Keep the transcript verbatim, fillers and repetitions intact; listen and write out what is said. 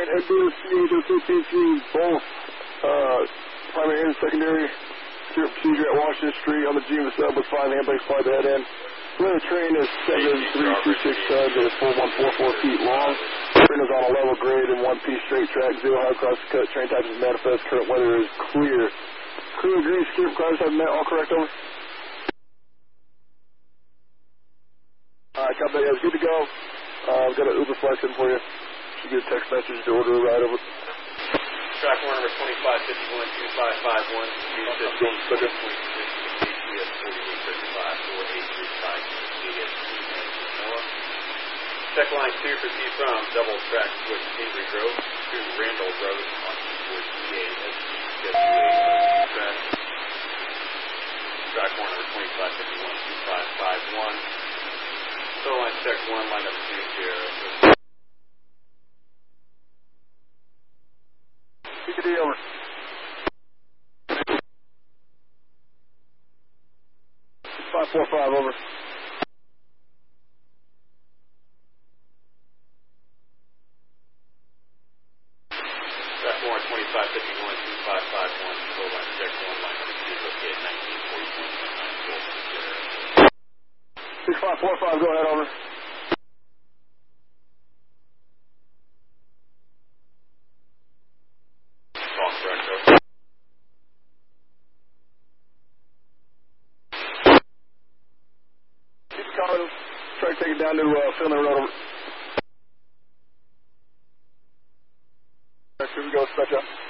and B O C to fifteen teams, both uh, primary and secondary. Secure procedure at Washington Street on the G M sub with five handbrakes applied to head end. Lane train is seven three two six tons and is four one four four feet long. Train is on a level grade and one piece straight track, zero high cross cut. Train type is manifest. Current weather is clear. Crew agrees. Secure requirements have met. All correct, over. Alright, copy that, guys. Good to go. Uh, I've got an Uber flex in for you. Should get a text message to order a ride over. Track one number twenty-five fifty-one two five five one. two fifteen twenty-six A T S forty-eight thirty-five four eight three five A S T Noah. Check line two proceed from double track switch Avery Grove to Randall Road on towards E A S T W A track. Track one number twenty-five fifty-one two five five one. So line check one, line number two here. P D over. five four five over. Track one twenty-five fifty-one two five five one. So line check one, line number two located nineteen forty-one point nine four. six five four five, go ahead, over. Try to take it down to uh, Finley Road. Over. Here we go, stretch up.